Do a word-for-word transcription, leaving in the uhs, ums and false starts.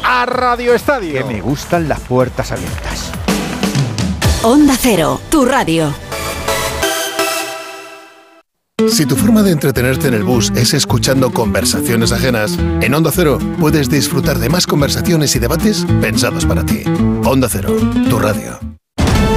a Radio Estadio. Que me gustan las puertas abiertas. Onda Cero, tu radio. Si tu forma de entretenerte en el bus es escuchando conversaciones ajenas, en Onda Cero puedes disfrutar de más conversaciones y debates pensados para ti. Onda Cero, tu radio.